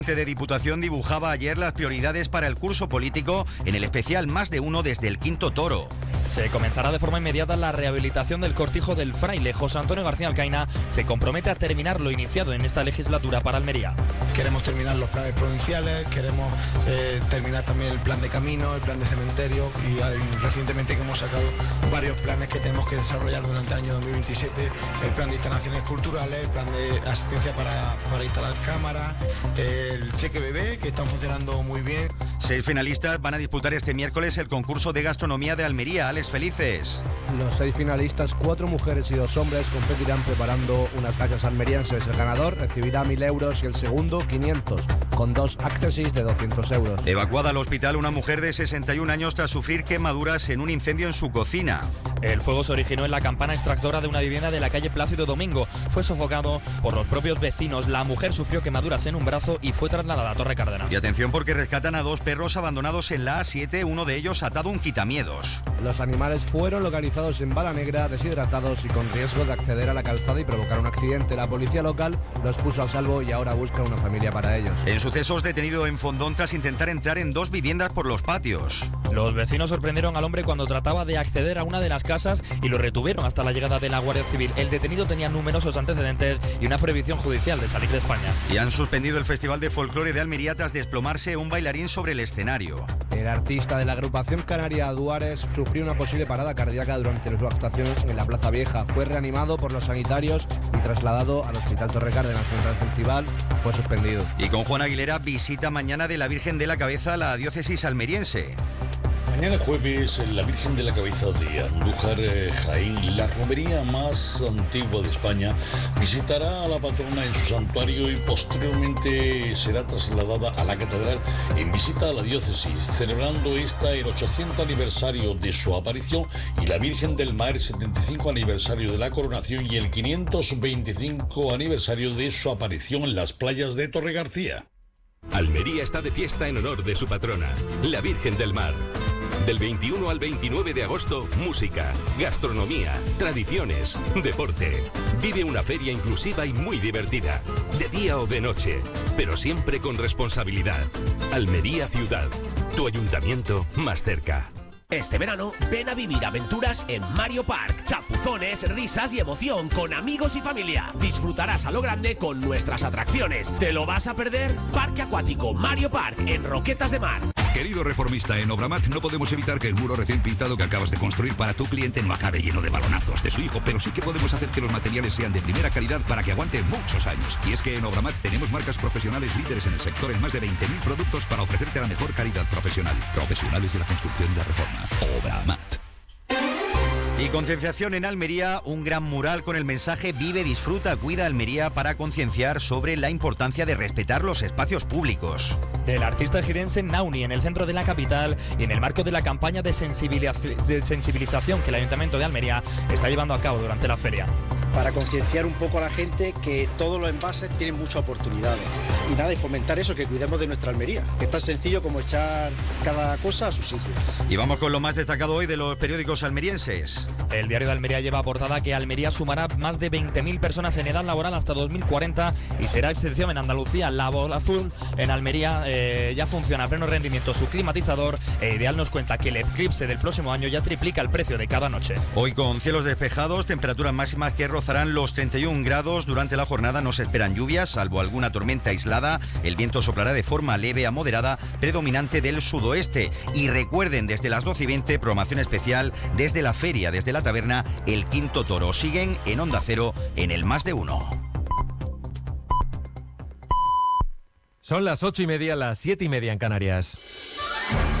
De Diputación dibujaba ayer las prioridades para el curso político en el especial Más de Uno desde el Quinto Toro. Se comenzará de forma inmediata la rehabilitación del Cortijo del Fraile. José Antonio García Alcaina se compromete a terminar lo iniciado en esta legislatura para Almería. Queremos terminar los planes provinciales, queremos terminar también el plan de camino, el plan de cementerio y recientemente que hemos sacado varios planes que tenemos que desarrollar durante el año 2027, el plan de instalaciones culturales, el plan de asistencia para instalar cámaras, el cheque bebé, que están funcionando muy bien. 6 finalistas van a disputar este miércoles el concurso de gastronomía de Almería. Alex Felices. Los 6 finalistas, 4 mujeres y 2 hombres, competirán preparando unas gallas almerienses. El ganador recibirá 1.000 euros y el segundo 500, con 2 accesis de 200 euros. Evacuada al hospital una mujer de 61 años tras sufrir quemaduras en un incendio en su cocina. El fuego se originó en la campana extractora de una vivienda de la calle Plácido Domingo. Fue sofocado por los propios vecinos. La mujer sufrió quemaduras en un brazo y fue trasladada a Torre Cárdenas. Y atención porque rescatan a 2 perros abandonados en la A7, uno de ellos atado a un quitamiedos. Los animales fueron localizados en Bala Negra, deshidratados y con riesgo de acceder a la calzada y provocar un accidente. La policía local los puso a salvo y ahora busca una familia para ellos. En sucesos, detenido en Fondón tras intentar entrar en 2 viviendas por los patios. Los vecinos sorprendieron al hombre cuando trataba de acceder a una de las casas y lo retuvieron hasta la llegada de la Guardia Civil. El detenido tenía numerosos antecedentes y una prohibición judicial de salir de España. Y han suspendido el Festival de Folclore de Almería tras desplomarse un bailarín sobre el escenario. El artista de la agrupación canaria Duares sufrió una posible parada cardíaca durante su actuación en la Plaza Vieja. Fue reanimado por los sanitarios y trasladado al Hospital Torre Cárdenas. Frente al festival fue suspendido. Y con Juan Aguilera, visita mañana de la Virgen de la Cabeza a la diócesis almeriense. Mañana jueves, la Virgen de la Cabeza de Andújar, Jaén, la romería más antigua de España, visitará a la patrona en su santuario y posteriormente será trasladada a la catedral en visita a la diócesis, celebrando esta el 800 aniversario de su aparición y la Virgen del Mar, 75 aniversario de la coronación y el 525 aniversario de su aparición en las playas de Torre García. Almería está de fiesta en honor de su patrona, la Virgen del Mar. Del 21 al 29 de agosto, música, gastronomía, tradiciones, deporte. Vive una feria inclusiva y muy divertida, de día o de noche, pero siempre con responsabilidad. Almería Ciudad, tu ayuntamiento más cerca. Este verano, ven a vivir aventuras en Mario Park. Chapuzones, risas y emoción con amigos y familia. Disfrutarás a lo grande con nuestras atracciones. ¿Te lo vas a perder? Parque Acuático Mario Park en Roquetas de Mar. Querido reformista, en Obramat no podemos evitar que el muro recién pintado que acabas de construir para tu cliente no acabe lleno de balonazos de su hijo, pero sí que podemos hacer que los materiales sean de primera calidad para que aguante muchos años. Y es que en Obramat tenemos marcas profesionales líderes en el sector en más de 20.000 productos para ofrecerte la mejor calidad profesional. Profesionales de la construcción y la reforma. Obramat. Y concienciación en Almería, un gran mural con el mensaje Vive, disfruta, cuida Almería para concienciar sobre la importancia de respetar los espacios públicos. Del artista jirense Nauni en el centro de la capital y en el marco de la campaña de sensibilización que el Ayuntamiento de Almería está llevando a cabo durante la feria. Para concienciar un poco a la gente que todos los envases tienen muchas oportunidades. Y nada, y fomentar eso, que cuidemos de nuestra Almería, que es tan sencillo como echar cada cosa a su sitio. Y vamos con lo más destacado hoy de los periódicos almerienses. El diario de Almería lleva a portada que Almería sumará más de 20.000 personas en edad laboral hasta 2040 y será excepción en Andalucía. La Bola Azul en Almería ya funciona a pleno rendimiento su climatizador e Ideal nos cuenta que el eclipse del próximo año ya triplica el precio de cada noche. Hoy con cielos despejados, temperaturas máximas que rozarán los 31 grados. Durante la jornada no se esperan lluvias, salvo alguna tormenta aislada. El viento soplará de forma leve a moderada, predominante del sudoeste. Y recuerden, desde las 12:20, programación especial desde la feria, desde la taberna, el Quinto Toro. Siguen en Onda Cero, en el Más de Uno. Son las 8:30, las 7:30 en Canarias.